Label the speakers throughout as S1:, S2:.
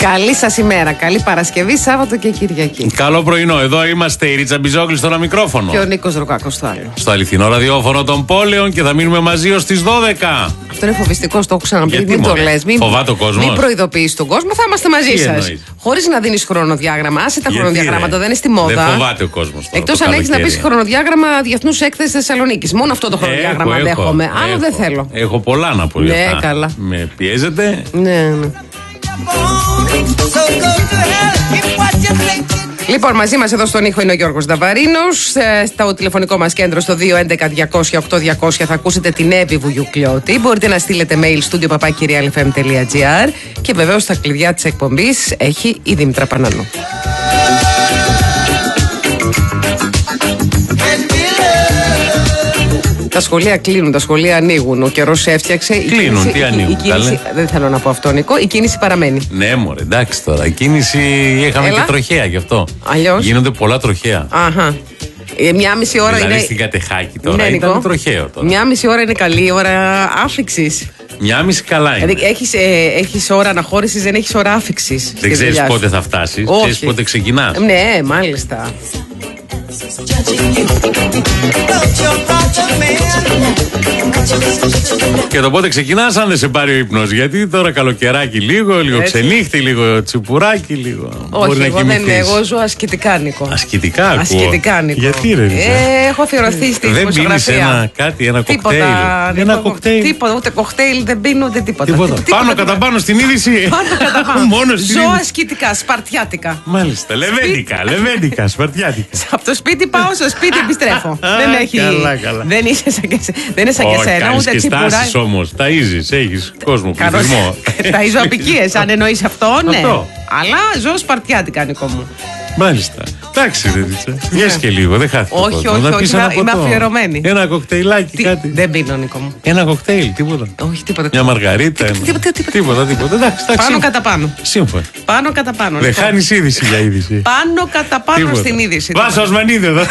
S1: Καλή σας ημέρα. Καλή Παρασκευή, Σάββατο και Κυριακή.
S2: Καλό πρωινό. Εδώ είμαστε η Ρίτσα Μπιζόγλη στο ένα μικρόφωνο.
S1: Και ο Νίκος Ρουκάκος στο άλλο.
S2: Στο αληθινό ραδιόφωνο των πόλεων και θα μείνουμε μαζί ως τις 12.
S1: Αυτό είναι φοβιστικό, το έχω ξαναπεί.
S2: Γιατί,
S1: μην το λες.
S2: Φοβάται ο κόσμος.
S1: Μην προειδοποιείς τον κόσμο, θα είμαστε μαζί σας. Χωρίς να δίνεις χρονοδιάγραμμα. Άσε τα χρονοδιαγράμματα, δεν είναι στη μόδα.
S2: Δεν φοβάται ο κόσμος.
S1: Εκτός αν έχεις να πεις χρονοδιάγραμμα Διεθνούς Έκθεσης Θεσσαλονίκης. Μόνο αυτό το χρονοδιάγραμμα δέχομαι. Άλλο δεν θέλω.
S2: Έχω πολλά να πω.
S1: Ναι, καλά.
S2: Με πιέζετε.
S1: Ναι. Λοιπόν, μαζί μας εδώ στον ήχο είναι ο Γιώργος Νταβαρίνος. Στο τηλεφωνικό μας κέντρο στο 211-200-8200 θα ακούσετε την Εύη Βουγιουκλιώτη. Μπορείτε να στείλετε mail studio@kirialfm.gr και βεβαίως στα κλειδιά της εκπομπής έχει η Δήμητρα Πανανού. Τα σχολεία κλείνουν, τα σχολεία ανοίγουν. Ο καιρός έφτιαξε.
S2: Κλείνουν, τι ανοίγουν.
S1: Δεν θέλω να πω αυτό, Νικό. Η κίνηση παραμένει.
S2: Ναι, μωρέ, εντάξει τώρα. Η κίνηση είχαμε και τροχαία γι' αυτό.
S1: Αλλιώς.
S2: Γίνονται πολλά τροχαία.
S1: Αχα. Μια μισή ώρα
S2: δηλαδή
S1: είναι.
S2: Στην Κατεχάκη τώρα
S1: ναι,
S2: ήταν τροχαίο τώρα.
S1: Μια μισή ώρα είναι καλή ώρα άφηξης.
S2: Μια μισή καλά είναι.
S1: Δηλαδή έχεις ώρα αναχώρησης, δεν έχεις ώρα άφηξης.
S2: Δεν ξέρεις πότε θα φτάσεις. Ξέρεις πότε ξεκινάς.
S1: Ναι, μάλιστα.
S2: Και το πότε ξεκινάς αν δεν σε πάρει ο ύπνος. Γιατί τώρα καλοκαιράκι λίγο ξενύχτη, λίγο τσιπουράκι, λίγο.
S1: Όχι, εγώ ζω ασκητικά, Νίκο.
S2: Ασκητικά, ακούω.
S1: Ασκητικά, Νίκο.
S2: Γιατί ρε
S1: έχω αφιερωθεί στη
S2: δημοσιογραφία. Δεν πίνεις ένα κοκτέιλ. Ένα κοκτέιλ.
S1: Τίποτα, ούτε κοκτέιλ δεν πίνω, ούτε τίποτα.
S2: Πάνω κατά πάνω στην είδηση.
S1: Πάνω κατά πάνω.
S2: Μόνο στην
S1: ζω ασκητικά, σπαρτιάτικα.
S2: Μάλιστα, λεβέντικα, σπαρτιάτικα.
S1: Από το σπίτι πάω στο σπίτι, επιστρέφω. Δεν έχει.
S2: Καλά.
S1: Δεν είσαι σαν και σένα, ούτε τσιπουράκι.
S2: Τάσεις όμως, ταΐζεις, έχεις κόσμο, πληθυσμό.
S1: Ταΐζω απικίες, αν εννοείς αυτό, ναι. Αλλά ζω σπαρτιάτικα, Νικό μου.
S2: Μάλιστα. Εντάξει, Ρίτσα. Βγες και λίγο, δεν χάθηκε.
S1: Όχι, είμαι αφιερωμένη.
S2: Ένα κοκτέιλάκι, κάτι.
S1: Δεν πίνω, Νικό μου.
S2: Ένα κοκτέιλ, τίποτα.
S1: Όχι, τίποτα.
S2: Μια μαργαρίτα. Τίποτα. Εντάξει.
S1: Πάνω κατά πάνω.
S2: Σύμφωνα.
S1: Πάνω κατά πάνω.
S2: Δεν χάνεις είδηση για είδηση.
S1: Πάνω κατά πάνω στην είδηση.
S2: Βάσο Ασμανίδη εδώ.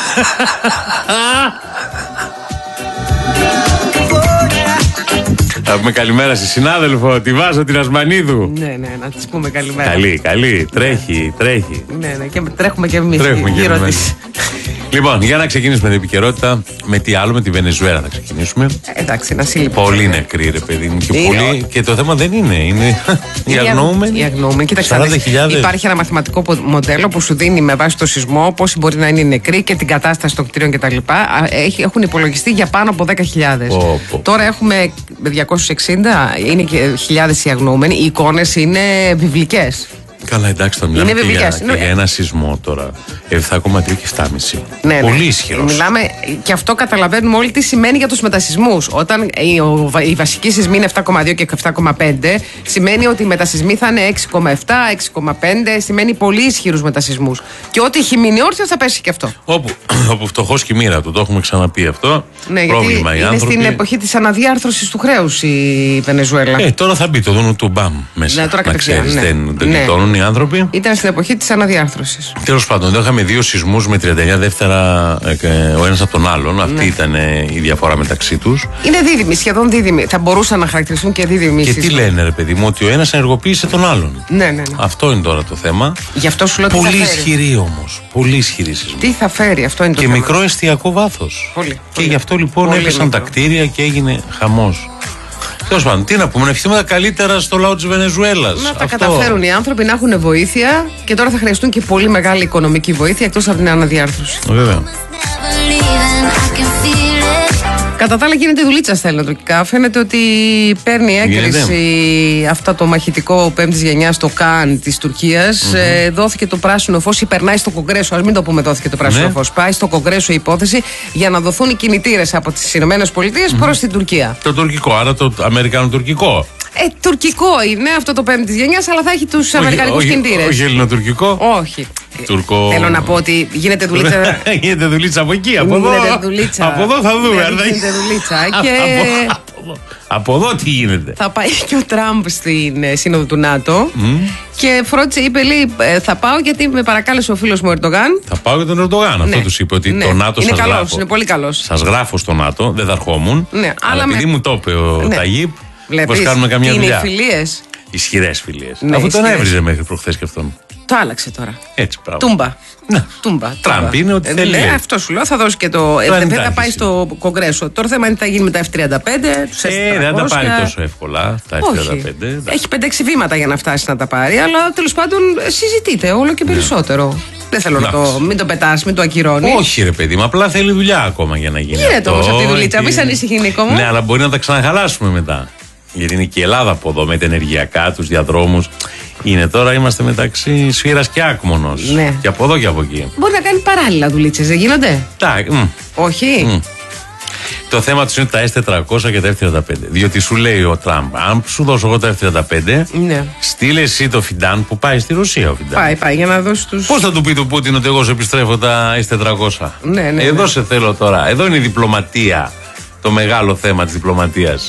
S2: Θα πούμε καλημέρα στη συνάδελφο, τη Βάζο την Ασμανίδου.
S1: Ναι, να της πούμε καλημέρα.
S2: Καλή, τρέχει.
S1: Ναι, και τρέχουμε και εμείς γύρω της.
S2: Λοιπόν, για να ξεκινήσουμε την επικαιρότητα, με τι άλλο, με τη Βενεζουέλα θα ξεκινήσουμε.
S1: Εντάξει, να σύλληψη.
S2: Πολύ νεκροί, ρε παιδί μου. Και το θέμα δεν είναι. Είναι οι αγνοούμενοι.
S1: Κοίταξε, υπάρχει ένα μαθηματικό μοντέλο που σου δίνει με βάση το σεισμό πόσοι μπορεί να είναι οι νεκροί και την κατάσταση των κτίριων κτλ. Έχουν υπολογιστεί για πάνω από 10.000. Τώρα έχουμε 260, είναι και χιλιάδες οι αγνοούμενοι. Οι εικόνες είναι βιβλικές.
S2: Καλά, εντάξει, το μιλάμε για ένα σεισμό τώρα. 7,3 και 7,5.
S1: Ναι,
S2: πολύ ισχυρό.
S1: Μιλάμε και αυτό καταλαβαίνουμε όλοι τι σημαίνει για τους μετασεισμούς. Όταν η βασική σεισμή είναι 7,2 και 7,5, σημαίνει ότι οι μετασεισμοί θα είναι 6,7, 6,5, σημαίνει πολύ ισχυρούς μετασεισμούς. Και ό,τι έχει μείνει όρθιο θα πέσει και αυτό.
S2: Όπου φτωχός και η μοίρα του, το έχουμε ξαναπεί αυτό.
S1: Ναι,
S2: πρόβλημα
S1: γιατί
S2: οι άνθρωποι.
S1: Είναι στην εποχή της αναδιάρθρωσης του χρέους η Βενεζουέλα.
S2: Τώρα θα μπει το δούνο του μπαμ μέσα.
S1: Ναι, τώρα κατευθείαν.
S2: Δεν γλιτώνουν οι άνθρωποι.
S1: Ήταν στην εποχή της αναδιάρθρωσης.
S2: Τέλος πάντων, εδώ είχαμε δύο σεισμούς με 39 δεύτερα ο ένας από τον άλλον. Αυτή ήταν η διαφορά μεταξύ τους. Είναι
S1: δίδυμοι, σχεδόν δίδυμοι. Θα μπορούσαν να χαρακτηριστούν και δίδυμοι.
S2: Και τι λένε, ρε παιδί μου, ότι ο ένας ενεργοποίησε τον άλλον.
S1: Ναι.
S2: Αυτό είναι τώρα το θέμα.
S1: Γι' αυτό σου λέω
S2: πολύ ισχυρή όμως. Πολύ ισχυρή σεισμή.
S1: Τι θα φέρει, αυτό είναι το
S2: και
S1: θέμα.
S2: Και μικρό εστιακό βάθος. Και γι' αυτό λοιπόν έπεσαν τα κτίρια και έγινε χαμός. Τέλος πάντων, τι να πούμε, να ευχηθούμε τα καλύτερα στο λαό της Βενεζουέλας.
S1: Να τα καταφέρουν οι άνθρωποι, να έχουν βοήθεια και τώρα θα χρειαστούν και πολύ μεγάλη οικονομική βοήθεια εκτός από την αναδιάρθρωση.
S2: Βέβαια.
S1: Κατά τα άλλα γίνεται δουλίτσα στα ελληνοτουρκικά. Φαίνεται ότι παίρνει έγκριση αυτό το μαχητικό 5ης γενιάς στο ΚΑΝ της Τουρκίας. Δόθηκε το πράσινο φως ή περνάει στο Κογκρέσο. Ας μην το πούμε δόθηκε το πράσινο φως. Πάει στο Κογκρέσο η υπόθεση για να δοθούν οι κινητήρες από τις ΗΠΑ προς την Τουρκία.
S2: Το τουρκικό, άρα το αμερικανοτουρκικό.
S1: Τουρκικό είναι αυτό το 5ης γενιάς, αλλά θα έχει τους αμερικανικούς κινητήρες.
S2: Όχι ελληνοτουρκικό.
S1: Όχι.
S2: Τουρκο...
S1: Θέλω να πω ότι γίνεται δουλίτσα.
S2: Γίνεται δουλίτσα από εκεί, από εδώ. Από εδώ θα δούμε.
S1: Γίνεται δουλίτσα.
S2: Από εδώ τι γίνεται.
S1: Θα πάει και ο Τραμπ στην σύνοδο του ΝΑΤΟ και φρόντισε, είπε, λέει, θα πάω γιατί με παρακάλεσε ο φίλος μου ο Ερντογάν.
S2: Θα πάω για τον Ερντογάν. Αυτό τους είπε, ότι το ΝΑΤΟ σας γράφω.
S1: Είναι πολύ καλός.
S2: Σας γράφω στο ΝΑΤΟ, δεν θα ερχόμουν.
S1: Ναι,
S2: αλλά επειδή μου το είπε ο Ταγίπ, πώς κάνουμε καμία δουλειά.
S1: Είναι οι φιλίες.
S2: ισχυρές φιλίες. Ναι, αφού τον έβριζε μέχρι προχθές και αυτόν.
S1: Το άλλαξε τώρα.
S2: Έτσι πράγμα.
S1: Τούμπα.
S2: Ναι.
S1: Τούμπα.
S2: Τραμπ είναι ότι θέλει.
S1: Αυτό σου λέω, θα δώσει και το. Δεν θα πάει στο Κογκρέσο. Τώρα θέμα είναι τι θα γίνει με τα F-35.
S2: Δεν τα πάρει τόσο εύκολα τα F-35.
S1: Έχει 5-6 βήματα για να φτάσει να τα πάρει, αλλά τέλος πάντων συζητείτε όλο και περισσότερο. Δεν θέλω να το. Μην το πετάς, μην το ακυρώνει.
S2: Όχι, ρε παιδί μου, απλά θέλει δουλειά ακόμα για να γίνει.
S1: Γίνεται όμως αυτή η δουλίτσα, μη ανησυχεί, Νίκο μου.
S2: Ναι, αλλά μπορεί να τα ξαναχαλάσουμε μετά. Γιατί είναι και η Ελλάδα από εδώ με τα ενεργειακά, τους διαδρόμους. Είναι τώρα, είμαστε μεταξύ Σφύρας και Άκμονος.
S1: Ναι.
S2: Και από εδώ και από εκεί.
S1: Μπορεί να κάνει παράλληλα δουλίτσες, δεν γίνονται? Όχι.
S2: Το θέμα τους είναι τα S400 και τα F35. Διότι σου λέει ο Τραμπ, αν σου δώσω εγώ τα F35,
S1: ναι,
S2: στείλε εσύ το Φιντάν που πάει στη Ρωσία. Ο Φιντάν.
S1: Πάει για να δώσει τους.
S2: Πώς θα του πει του Πούτιν ότι εγώ σε επιστρέφω τα S400?
S1: Ναι.
S2: Εδώ σε θέλω τώρα. Εδώ είναι η διπλωματία. Το μεγάλο θέμα της διπλωματίας.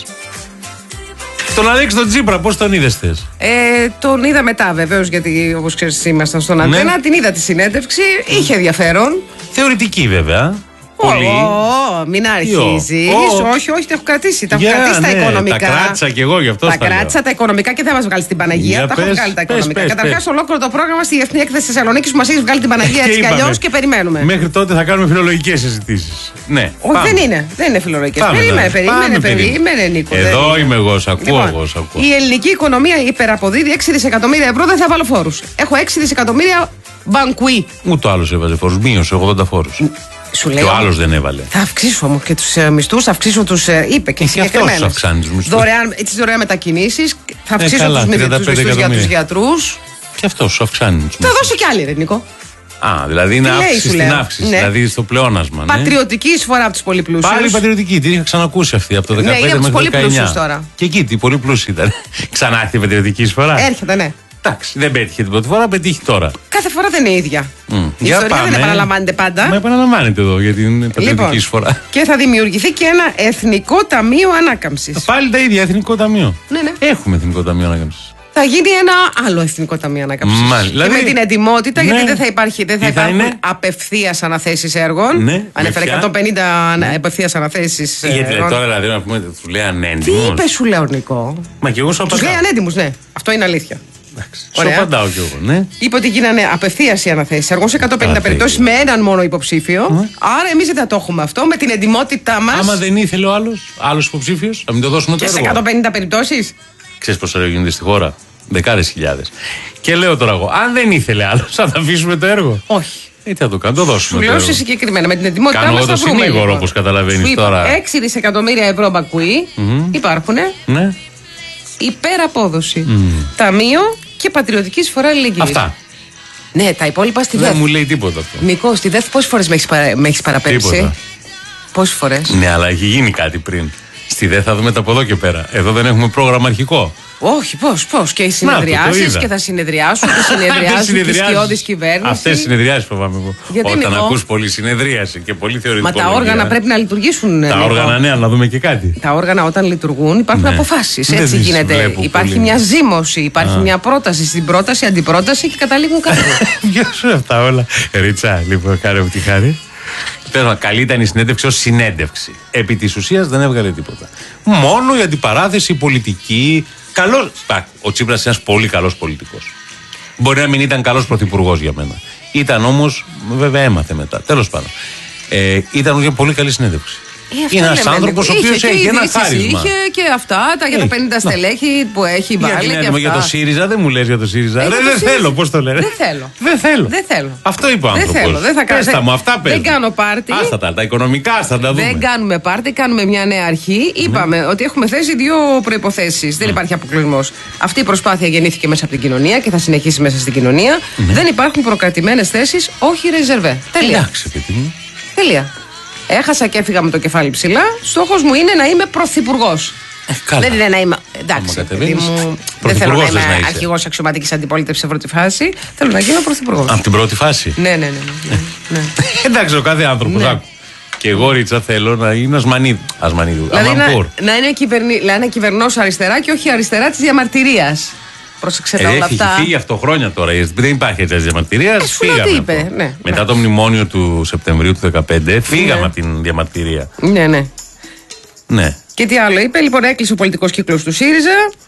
S2: Τον Αλέξη τον Τσίπρα, πώς τον είδες θες?
S1: Τον είδα μετά βεβαίως, γιατί όπως ξέρεις ήμασταν στον Αντένα. Την είδα τη συνέντευξη, είχε ενδιαφέρον.
S2: Θεωρητική βέβαια. Πολύ.
S1: Μην αρχίζεις. Όχι, τα έχω κρατήσει. Τα έχω κρατήσει τα οικονομικά.
S2: Τα κράτησα κι εγώ γι' αυτό.
S1: Τα κράτησα τα οικονομικά και δεν μας βγάλει την Παναγία. Τα έχω βγάλει τα οικονομικά. Καταρχάς, ολόκληρο το πρόγραμμα στη Διεθνή Έκθεση Θεσσαλονίκης που μας έχει βγάλει την Παναγία έτσι κι αλλιώς και περιμένουμε.
S2: Μέχρι τότε θα κάνουμε φιλολογικές συζητήσεις. Ναι.
S1: Όχι, δεν είναι φιλολογικές. Περίμενε, Νίκο.
S2: Εδώ είμαι εγώ, σ' ακούω.
S1: Η ελληνική οικονομία υπεραποδίδει 6 δισεκατομμύρια ευρώ, δεν θα βάλω φόρους. Έχω 6 δισεκατομμύρια μπανκουί.
S2: Ούτε ο άλλος έβαζε φόρους, μείωσε 80 φόρους. Και ο άλλος δεν έβαλε.
S1: Θα αυξήσω όμως και τους μισθούς, θα αυξήσω τους. Είπε και συγκεκριμένους. Τις δωρεάν μετακινήσεις, θα αυξήσω τους μισθούς για τους γιατρούς.
S2: Και αυτό σου αυξάνει τους
S1: μισθούς. Θα δώσω κι άλλη, ρε Νίκο.
S2: Δηλαδή είναι αύξηση στην αύξηση. Ναι. Δηλαδή στο πλεόνασμα.
S1: Πατριωτική εισφορά από τους πολύ πλούσιους.
S2: Πάλι πατριωτική, την είχα ξανακούσει αυτή από το 2015 μέχρι το 2019.
S1: Τώρα.
S2: Και εκεί οι πολύ πλούσιοι ήταν. Ξανά έρθει η πατριωτική εισφορά.
S1: Έρχεται, ναι.
S2: Εντάξει, δεν πέτυχε την πρώτη φορά, πετύχει τώρα.
S1: Κάθε φορά δεν είναι ίδια. Η ιστορία δεν επαναλαμβάνεται πάντα.
S2: Μα επαναλαμβάνεται εδώ για την πατριωτική εισφορά.
S1: Και θα δημιουργηθεί και ένα εθνικό ταμείο ανάκαμψης.
S2: Πάλι τα ίδια, εθνικό ταμείο.
S1: Ναι.
S2: Έχουμε εθνικό ταμείο ανάκαμψης.
S1: Θα γίνει ένα άλλο εθνικό ταμείο ανάκαμψης. Και με την ετοιμότητα, γιατί δεν θα υπάρχουν απευθείας αναθέσεις έργων.
S2: Ναι.
S1: Ανέφερε 150 απευθείας αναθέσεις.
S2: Γιατί τώρα δηλαδή να πούμε, του λέει ανέντιμους.
S1: Τι είπε, σου λέω, Νικό?
S2: Μα και εγώ σου απαντάω.
S1: Του λέει ανέντιμους, ναι. Αυτό είναι αλήθεια.
S2: Σου απαντάω κι εγώ, ναι.
S1: Είπε ότι γίνανε απευθείας οι αναθέσεις έργων σε 150 περιπτώσεις με έναν μόνο υποψήφιο. Άρα εμείς δεν θα το έχουμε αυτό με την ετοιμότητά μας.
S2: Άμα δεν ήθελε ο άλλος υποψήφιος, να μην το δώσουμε το έργο.
S1: Και σε 150 περιπτώσεις.
S2: Ξέρεις πόσα έργα γίνονται στη χώρα? Δεκάδες χιλιάδες. Και λέω τώρα εγώ, αν δεν ήθελε άλλος, θα αφήσουμε το έργο?
S1: Όχι.
S2: Τι θα το κάνω, το δώσουμε.
S1: Σου λέω σε συγκεκριμένα με την ετοιμότητά μας.
S2: Κάνω εγώ το συνήγορο, όπως καταλαβαίνεις τώρα.
S1: 6 δισεκατομμύρια ευρώ μπακουί υπάρχουν.
S2: Ναι.
S1: Υπεραπόδοση. Ταμείο και πατριωτική εισφορά αλληλεγγύης.
S2: Αυτά.
S1: Ναι, τα υπόλοιπα στη ΔΕΘ.
S2: Δεν μου λέει τίποτα αυτό.
S1: Νικό, στη ΔΕΘ πόσες φορές με έχεις παραπέμψει?
S2: Τίποτα.
S1: Πόσες φορές?
S2: Ναι, αλλά έχει γίνει κάτι πριν. Στη ΔΕΘ θα δούμε τα από εδώ και πέρα. Εδώ δεν έχουμε πρόγραμμα αρχικό.
S1: Όχι, πώς. Και οι συνεδριάσεις και θα συνεδριάσουν και συνεδριάζουν και οι σκιώδεις κυβέρνηση.
S2: Αυτές οι συνεδριάσεις φοβάμαι εγώ. Όταν ακούς πολύ συνεδρίαση και πολύ θεωρητικό.
S1: Μα τα όργανα πρέπει να λειτουργήσουν.
S2: Τα όργανα, ναι, να δούμε και κάτι.
S1: Τα όργανα όταν λειτουργούν υπάρχουν αποφάσεις. Έτσι γίνεται. Υπάρχει μια ζήμωση, υπάρχει μια πρόταση στην πρόταση, αντιπρόταση και καταλήγουν κάπου.
S2: Γεια σου αυτά όλα. Ρίτσα, λοιπόν, κάνε μου τη χάρη. Καλή ήταν η συνέντευξη ως συνέντευξη. Επί της ουσίας δεν έβγαλε τίποτα. Μόνο η αντιπαράθεση πολιτική. Καλός. Ο Τσίπρας είναι ένας πολύ καλός πολιτικός. Μπορεί να μην ήταν καλός πρωθυπουργός για μένα. Ήταν όμως, βέβαια έμαθε μετά. Τέλος πάντων. Ήταν μια πολύ καλή συνέντευξη. Είναι ένας άνθρωπος ο οποίος έχει ένα χάρισμα.
S1: Είχε και αυτά, για τα 50 στελέχη που έχει βάλει.
S2: Για το ΣΥΡΙΖΑ, δεν μου λες για το ΣΥΡΙΖΑ. Δεν θέλω, πώς το λένε. Δεν θέλω. Αυτό είπε ο άνθρωπος. Πες τα μου, αυτά πες.
S1: Δεν κάνω πάρτι.
S2: Άστα τα οικονομικά, άστα τα δούμε.
S1: Δεν κάνουμε πάρτι, κάνουμε μια νέα αρχή. Είπαμε ότι έχουμε θέσει δύο προϋποθέσεις. Δεν υπάρχει αποκλεισμός. Αυτή η προσπάθεια γεννήθηκε μέσα από την κοινωνία και θα συνεχίσει μέσα στην κοινωνία. Δεν υπάρχουν προκρατημένες θέσεις, όχι ρεζερβέ. Τελεία. Έχασα και έφυγα με το κεφάλι ψηλά. Στόχος μου είναι να είμαι πρωθυπουργός. Δεν είναι να είμαι. Εντάξει. Δεν θέλω να είμαι αρχηγός αξιωματικής αντιπολίτευσης σε πρώτη φάση. Θέλω να γίνω πρωθυπουργός.
S2: Από την πρώτη φάση.
S1: Ναι.
S2: Εντάξει, ο κάθε άνθρωπος. Και εγώ, Ρίτσα, θέλω να είναι Ασμανίδου.
S1: Δηλαδή να είναι κυβερνός αριστερά και όχι αριστερά της διαμαρτυρίας. Πρόσεξε τα όλα αυτά.
S2: Έχει φύγει αυτό χρόνια τώρα. Δεν υπάρχει έτσι διαμαρτυρία. Φύγαμε. Μετά το μνημόνιο του Σεπτεμβρίου του 2015, φύγαμε από την διαμαρτυρία.
S1: Ναι. Και τι άλλο είπε, λοιπόν, έκλεισε ο πολιτικός κύκλος του ΣΥΡΙΖΑ.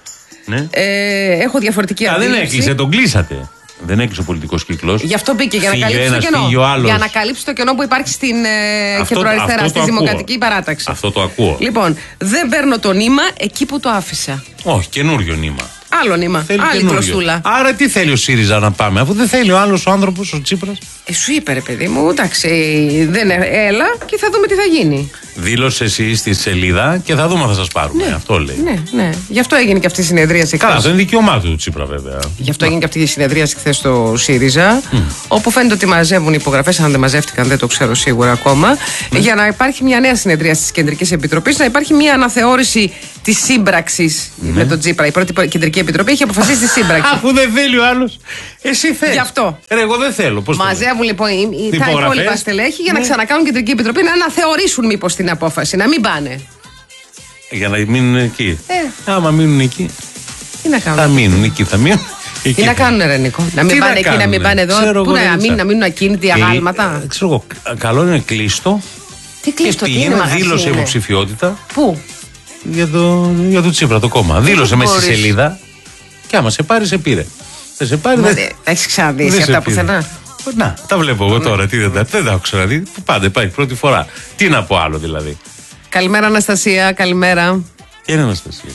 S2: Ναι.
S1: Έχω διαφορετική αντίληψη.
S2: Δεν έκλεισε, τον κλείσατε. Δεν έκλεισε ο πολιτικός κύκλος.
S1: Γι' αυτό μπήκε, για να καλύψει το κενό. Για να καλύψει το κενό που υπάρχει στην κεντροαριστερά, στη Δημοκρατική Παράταξη.
S2: Αυτό το ακούω.
S1: Λοιπόν, δεν παίρνω το νήμα εκεί που το άφησα.
S2: Όχι, καινούριο νήμα.
S1: Άλλο νήμα. Άλλη κλωστούλα.
S2: Άρα τι θέλει ο ΣΥΡΙΖΑ να πάμε, αφού δεν θέλει ο άλλος ο άνθρωπος, ο Τσίπρας.
S1: Σου είπε ρε παιδί μου, εντάξει, έλα και θα δούμε τι θα γίνει.
S2: Δήλωσε εσύ στη σελίδα και θα δούμε αν θα σας πάρουμε. Ναι, αυτό λέει.
S1: Ναι. Γι' αυτό έγινε και αυτή η συνεδρίαση.
S2: Καλά, αυτό είναι δικαίωμά του Τσίπρα, βέβαια.
S1: Γι' αυτό έγινε και αυτή η συνεδρίαση χθες στο ΣΥΡΙΖΑ, όπου φαίνεται ότι μαζεύουν υπογραφές, αν δεν μαζεύτηκαν, δεν το ξέρω σίγουρα ακόμα, για να υπάρχει μια νέα συνεδρίαση της Κεντρικής Επιτροπής, να υπάρχει μια αναθεώρηση της σύμπραξης με τον Τσίπρα. Η πρώτη Κεντρική Επιτροπή έχει αποφασίσει τη σύμπραξη.
S2: Αφού δεν θέλει ο άλλος, εσύ θες.
S1: Γι' αυτό.
S2: Εγώ δεν θέλω. Πώς
S1: μαζεύουν λοιπόν τα υπόλοιπα στελέχη για να ξανακάνουν Κεντρική Επιτροπή να αναθεωρήσουν μήπως την απόφαση, να μην πάνε.
S2: Για να μείνουν εκεί. Άμα μείνουν εκεί.
S1: Τι να κάνουν.
S2: Θα μείνουν εκεί, θα μείνουν.
S1: Τι να κάνουν, ρε Νίκο. Να μην πάνε εκεί, να μην πάνε εδώ. Πού να μείνουν ακίνητοι αγάλματα.
S2: Ξέρω εγώ, καλό είναι κλείστο.
S1: Τι κλείστο, τι είναι.
S2: Δήλωσε υποψηφιότητα.
S1: Πού?
S2: Για το Τσίπρα το κόμμα. Δήλωσε μέσα στη σελίδα. Και άμα σε πάρει, σε πήρε. Δεν σε πάρει.
S1: Τα έχει ξαναδεί αυτά πουθενά.
S2: Να, τα βλέπω εγώ τώρα. Τι δεν τα έχω ξαναδεί. Πάντα υπάρχει πρώτη φορά. Τι να πω άλλο δηλαδή.
S1: Καλημέρα Αναστασία, καλημέρα.
S2: Και είναι Αναστασία.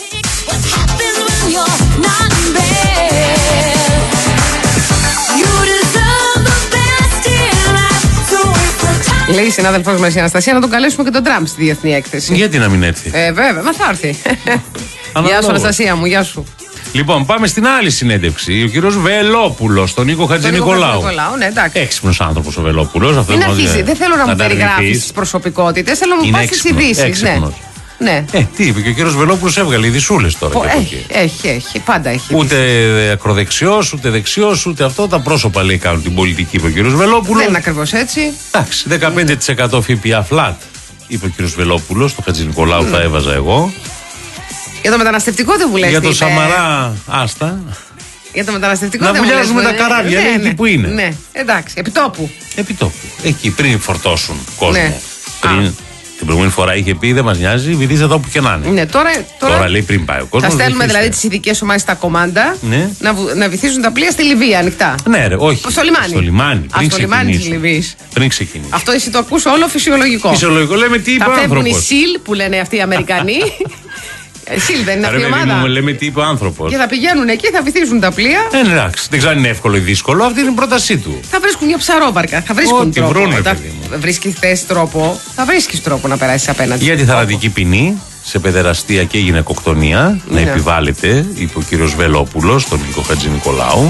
S1: Λέει η συνάδελφός μας η Αναστασία να τον καλέσουμε και τον Τραμπ στη διεθνή έκθεση.
S2: Γιατί να μην έρθει.
S1: Βέβαια, μα θα έρθει. Γεια σου Αναστασία μου, γεια σου.
S2: Λοιπόν, πάμε στην άλλη συνέντευξη. Ο κύριος Βελόπουλος, τον Νίκο Χατζηνικολάου.
S1: Ναι,
S2: έξυπνος άνθρωπος ο Βελόπουλος.
S1: Μην αρχίσει, δεν θέλω να μου περιγράφεις τις προσωπικότητες, θέλω να μου πας τις ειδήσεις. Ναι.
S2: Τι είπε και ο κύριος Βελόπουλος, έβγαλε ειδισούλες τώρα.
S1: Έχει, πάντα έχει.
S2: Ούτε ακροδεξιός, ούτε δεξιός, ούτε αυτό. Τα πρόσωπα λέει κάνουν την πολιτική, είπε ο κύριος Βελόπουλος.
S1: Δεν είναι ακριβώς έτσι.
S2: Εντάξει, 15% ΦΠΑ flat, είπε ο κύριος Βελόπουλος. Το Χατζηνικολάου θα έβαζα εγώ.
S1: Για το μεταναστευτικό δεν βουλεύει.
S2: Για το Σαμαρά, άστα.
S1: Για το μεταναστευτικό
S2: να βουλιάζουμε τα καράβια, λέει εκεί που είναι.
S1: Ναι, εντάξει, επιτόπου.
S2: Εκεί πριν φορτώσουν κόσμο. Την προηγούμενη φορά είχε πει δεν μας νοιάζει, βυθίστε εδώ που και να είναι.
S1: Ναι,
S2: τώρα λέει πριν πάει ο κόσμος.
S1: Θα στέλνουμε δηλαδή τις ειδικές ομάδες στα κομμάντα να βυθίζουν τα πλοία στη Λιβύη ανοιχτά.
S2: Ναι, ρε, όχι.
S1: Στο λιμάνι.
S2: Στο λιμάνι
S1: της Λιβύης.
S2: Πριν ξεκινήσει.
S1: Αυτό εσύ το ακούς όλο φυσιολογικό.
S2: Φυσιολογικό, λέμε τι είπε ο άνθρωπος.
S1: Θα φεύγουν οι ΣΥΛ που λένε αυτοί οι Αμερικανοί. ΣΥΛ δεν είναι αυτή η ομάδα.
S2: Λέμε τι είπε ο άνθρωπος.
S1: Και θα πηγαίνουν εκεί, θα βυθίζουν τα πλοία.
S2: Εντάξει, δεν ξέρω αν είναι εύκολο ή δύσκολο, αυτή είναι η πρότασή του.
S1: Θα βρίσκουν μια ψαρόβαρκα. Θα βρίσκουν τρόπο. Βρίσκεις τρόπο. Θα βρίσκεις τρόπο να περάσεις απέναντι.
S2: Για τη θανατική ποινή σε παιδεραστία και γυναικοκτονία να επιβάλλεται, είπε ο κύριος Βελόπουλος, τον Νίκο Χατζηνικολάου.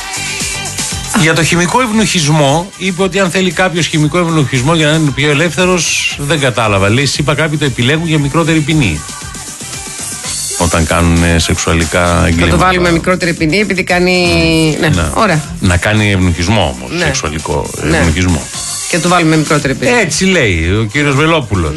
S2: Για το χημικό ευνουχισμό, είπε ότι αν θέλει κάποιος χημικό ευνουχισμό για να είναι πιο ελεύθερος, δεν κατάλαβα. Λέει, είπα κάποιοι το επιλέγουν για μικρότερη ποινή. Όταν κάνουν σεξουαλικά εγκλήματα.
S1: Θα το βάλουμε μικρότερη ποινή επειδή κάνει. Ναι, ωραία.
S2: Να κάνει ευνουχισμό όμως. Σεξουαλικό ευνουχισμό.
S1: Και το βάλουμε μικρότερη ποινή.
S2: Έτσι λέει ο κύριος Βελόπουλος.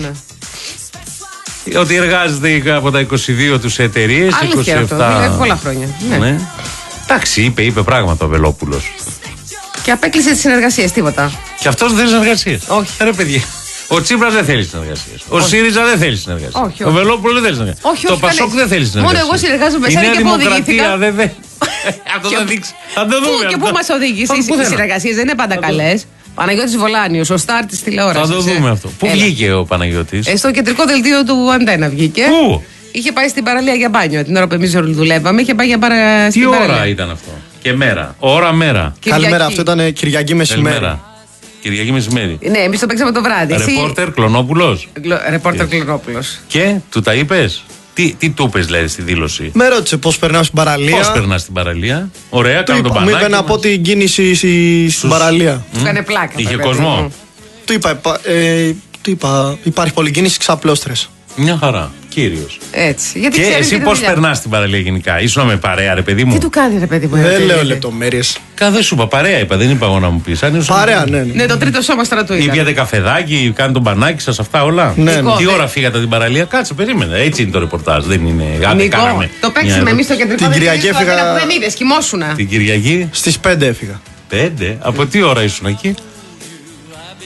S2: Ότι εργάζεται από τα 22 του σε εταιρείες.
S1: Αλήθεια 27. Αυτό, δηλαδή πολλά χρόνια. Ναι.
S2: Εντάξει, είπε πράγματα ο Βελόπουλος.
S1: Και απέκλεισε τις συνεργασίες, τίποτα.
S2: Και αυτός δεν θέλει συνεργασίες.
S1: Όχι.
S2: Ρε παιδιά. Ο Τσίπρας δεν θέλει συνεργασίες. Ο ΣΥΡΙΖΑ δεν θέλει συνεργασίες. Ο Βελόπουλος δεν θέλει συνεργασίες. Το Πασόκ δεν θέλει συνεργασίες.
S1: Μόνο εγώ συνεργάζομαι με εσένα και πού οδηγήθηκα.
S2: Αυτό θα δείξει. Θα το δούμε.
S1: Και πού μας οδήγησε. Οι συνεργασίες δεν είναι πάντα καλές. Παναγιώτης Βολάνιος, ο στάρ της τηλεόρασης.
S2: Θα το δούμε αυτό. Πού βγήκε ο Παναγιώτης?
S1: Στο κεντρικό δελτίο του Αντένα βγήκε.
S2: Πού?
S1: Είχε πάει στην παραλία για μπάνιο. Την ώρα που εμείς δουλεύαμε, είχε πάει για παραλία.
S2: Τι ώρα ήταν αυτό? Και μέρα. Ώρα-μέρα.
S3: Καλημέρα, αυτό ήταν Κυριακή μεσημέρι.
S2: Κυριακή μεσημέρι.
S1: Ναι, εμείς το παίξαμε το βράδυ.
S2: Ρεπόρτερ Κλωνόπουλος.
S1: Ρεπόρτερ Κλωνόπουλος.
S2: Και του τα είπες? Τι του είπες, δηλαδή, στη δήλωση?
S3: Με ρώτησε πώς περνάω στην παραλία.
S2: Πώς περνάς στην παραλία? Ωραία, κάνω τον πανάκι.
S3: Μου είπε να πω την κίνηση στην παραλία.
S1: Του έκανε πλάκα.
S2: Είχε κόσμο?
S3: Του είπα, υπάρχει πολλή κίνηση, ξαπλώστρες.
S2: Μια χαρά. Κύριος.
S1: Έτσι.
S2: Γιατί και εσύ πώς περνάς στην παραλία γενικά? Ήσουν με παρέα, ρε παιδί μου?
S1: Τι του κάνει, ρε παιδί μου?
S3: Δεν λέω λεπτομέρειες.
S2: Δεν σου είπα, παρέα είπα, δεν είπα εγώ να μου πεις.
S3: Παρέα, ναι.
S1: Ναι, το τρίτο σώμα τώρα του είπα.
S2: Ή πιάτε καφεδάκι, κάνει τον πανάκι σας, αυτά όλα.
S3: Ναι.
S2: Τι ώρα φύγατε την παραλία? Κάτσε, περίμενε. Έτσι είναι το ρεπορτάζ. Δεν είναι.
S1: Το παίξαμε εμείς στο κεντρικό.
S3: Την Κυριακή έφυγα.
S1: Δεν είδες, κοιμόσουνα.
S2: Την Κυριακή.
S3: Στις 5 έφυγα.
S2: 5? Από τι ώρα ήσουν εκεί?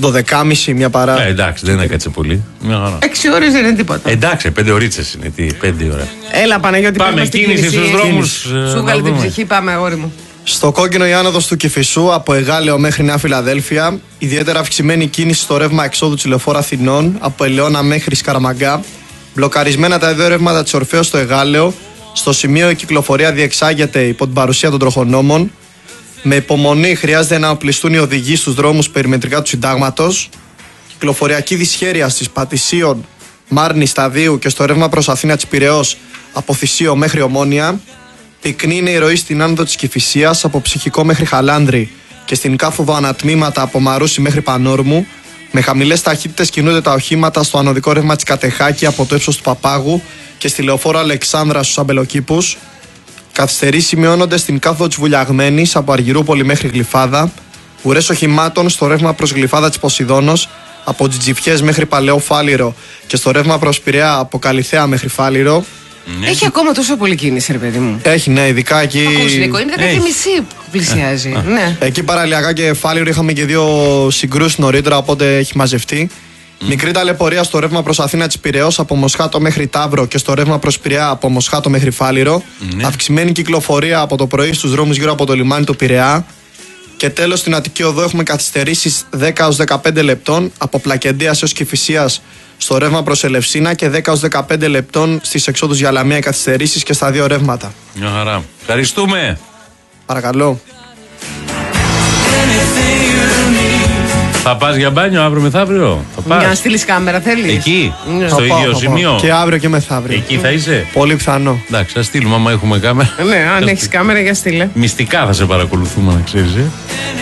S3: 12.30 μια παρά.
S2: Εντάξει, δεν έκατσε πολύ.
S1: 6 ώρες δεν είναι τίποτα.
S2: Εντάξει, 5 ωρίτσες είναι. Τι, 5 ώρα.
S1: Έλα, Παναγιώτη,
S2: πάμε κίνηση στους δρόμους.
S1: Σου βγάλει την ψυχή, πάμε, αγόρι μου.
S3: Στο κόκκινο η άνοδος του Κηφισού από Εγάλεο μέχρι Νέα Φιλαδέλφια. Ιδιαίτερα αυξημένη κίνηση στο ρεύμα εξόδου της Λεωφόρου Αθηνών από Ελαιώνα μέχρι Σκαραμαγκά. Μπλοκαρισμένα τα δύο ρεύματα της Ορφέως στο Εγάλεο. Στο σημείο η κυκλοφορία διεξάγεται υπό την παρουσία των τροχονόμων. Με υπομονή χρειάζεται να οπλιστούν οι οδηγοί στους δρόμους περιμετρικά του Συντάγματος. Κυκλοφοριακή δυσχέρεια στις Πατησίων, Μάρνη, Σταδίου και στο ρεύμα προς Αθήνα της Πειραιώς από Θησίο μέχρι Ομόνια. Πυκνή είναι η ροή στην άνοδο της Κηφισίας από Ψυχικό μέχρι Χαλάνδρη και στην κάθοδο ανατμήματα από Μαρούσι μέχρι Πανόρμου. Με χαμηλές ταχύτητες κινούνται τα οχήματα στο ανωδικό ρεύμα της Κατεχάκη από το ύψος του Παπάγου και στη Λεωφόρο Αλεξάνδρα στους Αμπελοκήπους. Καθυστερήσεις σημειώνονται στην κάθοδο της Βουλιαγμένης από Αργυρούπολη μέχρι Γλυφάδα. Ουρές οχημάτων στο ρεύμα προς Γλυφάδα της Ποσειδώνος από Τζιτζιφιές μέχρι Παλαιό Φάληρο και στο ρεύμα προς Πειραιά από Καλιθέα μέχρι Φάληρο.
S1: Έχει ακόμα τόσο πολύ κίνηση, ρε παιδί μου.
S3: Έχει, ναι, ειδικά εκεί.
S1: Ακούσινικο, είναι 10.30 που πλησιάζει. Ναι.
S3: Εκεί παραλιακά και Φάληρο είχαμε και 2 συγκρούσεις νωρίτερα, οπότε έχει μαζευτεί. Μικρή ταλαιπωρία στο ρεύμα προς Αθήνα της Πειραιώς από Μοσχάτο μέχρι Ταύρο και στο ρεύμα προς Πειραιά από Μοσχάτο μέχρι Φάληρο. Αυξημένη κυκλοφορία από το πρωί στους δρόμους γύρω από το λιμάνι του Πειραιά. Και τέλος στην Αττική Οδό έχουμε καθυστερήσεις 10-15 λεπτών από Πλακεντίας έως Κηφισίας στο ρεύμα προς Ελευσίνα και 10-15 λεπτών στις εξόδους για Λαμία καθυστερήσεις και στα 2 ρεύματα.
S2: Μια χαρά. Ευχαριστούμε.
S3: Παρακαλώ.
S2: Θα πας για μπάνιο αύριο μεθαύριο? Θα πας?
S1: Να στείλεις κάμερα θέλεις?
S2: Εκεί,
S1: Ναι.
S2: στο ίδιο σημείο.
S3: Και αύριο και μεθαύριο.
S2: Εκεί θα είσαι?
S3: Πολύ πιθανό.
S2: Εντάξει, θα στείλουμε άμα έχουμε κάμερα.
S1: Ναι, αν έχεις κάμερα για στείλε.
S2: Μυστικά θα σε παρακολουθούμε, να ξέρεις.